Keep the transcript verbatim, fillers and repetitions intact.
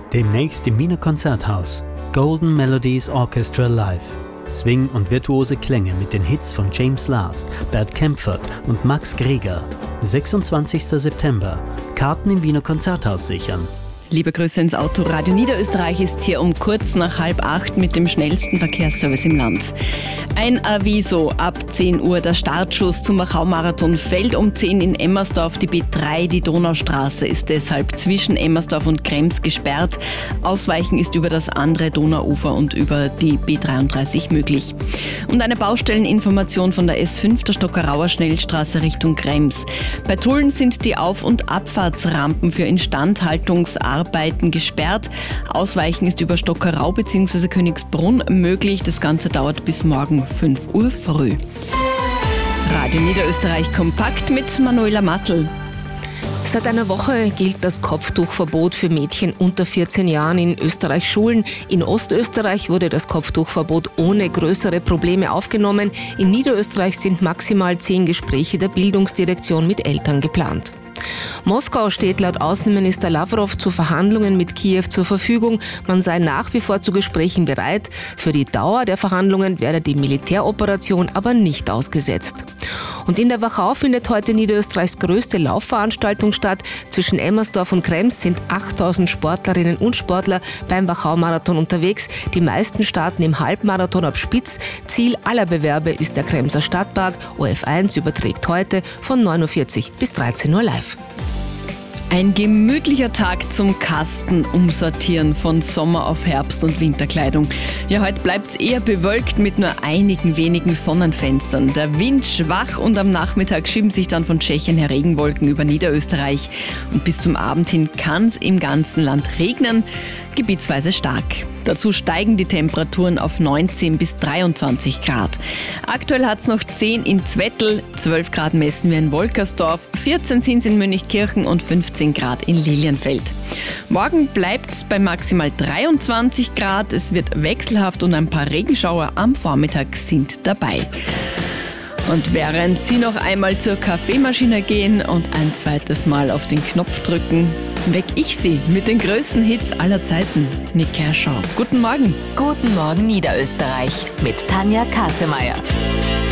Demnächst im Wiener Konzerthaus. Golden Melodies Orchestra Live. Swing und virtuose Klänge mit den Hits von James Last, Bert Kaempfert und Max Greger. sechsundzwanzigster September. Karten im Wiener Konzerthaus sichern. Liebe Grüße ins Auto. Radio Niederösterreich ist hier um kurz nach halb acht mit dem schnellsten Verkehrsservice im Land. Ein Aviso ab zehn Uhr. Der Startschuss zum Wachau-Marathon fällt um zehn in Emmersdorf. Die B drei, die Donaustraße, ist deshalb zwischen Emmersdorf und Krems gesperrt. Ausweichen ist über das andere Donauufer und über die B dreiunddreißig möglich. Und eine Baustelleninformation von der S fünf, der Stockerauer Schnellstraße Richtung Krems. Bei Tulln sind die Auf- und Abfahrtsrampen für Instandhaltungsarbeiten Arbeiten gesperrt. Ausweichen ist über Stockerau bzw. Königsbrunn möglich. Das Ganze dauert bis morgen fünf Uhr früh. Radio Niederösterreich kompakt mit Manuela Mattl. Seit einer Woche gilt das Kopftuchverbot für Mädchen unter vierzehn Jahren in Österreichs Schulen. In Ostösterreich wurde das Kopftuchverbot ohne größere Probleme aufgenommen. In Niederösterreich sind maximal zehn Gespräche der Bildungsdirektion mit Eltern geplant. Moskau steht laut Außenminister Lavrov zu Verhandlungen mit Kiew zur Verfügung. Man sei nach wie vor zu Gesprächen bereit. Für die Dauer der Verhandlungen werde die Militäroperation aber nicht ausgesetzt. Und in der Wachau findet heute Niederösterreichs größte Laufveranstaltung statt. Zwischen Emmersdorf und Krems sind achttausend Sportlerinnen und Sportler beim Wachau-Marathon unterwegs. Die meisten starten im Halbmarathon ab Spitz. Ziel aller Bewerbe ist der Kremser Stadtpark. O F eins überträgt heute von neun Uhr vierzig bis dreizehn Uhr live. Ein gemütlicher Tag zum Kasten umsortieren von Sommer- auf Herbst- und Winterkleidung. Ja, heute bleibt es eher bewölkt mit nur einigen wenigen Sonnenfenstern. Der Wind schwach und am Nachmittag schieben sich dann von Tschechien her Regenwolken über Niederösterreich. Und bis zum Abend hin kann es im ganzen Land regnen, gebietsweise stark. Dazu steigen die Temperaturen auf neunzehn bis dreiundzwanzig Grad. Aktuell hat es noch zehn in Zwettl, zwölf Grad messen wir in Wolkersdorf, vierzehn sind es in Mönchkirchen und fünfzehn Grad in Lilienfeld. Morgen bleibt es bei maximal dreiundzwanzig Grad. Es wird wechselhaft und ein paar Regenschauer am Vormittag sind dabei. Und während Sie noch einmal zur Kaffeemaschine gehen und ein zweites Mal auf den Knopf drücken, weck ich Sie mit den größten Hits aller Zeiten. Nick Kershaw. Guten Morgen. Guten Morgen Niederösterreich mit Tanja Kasemeyer.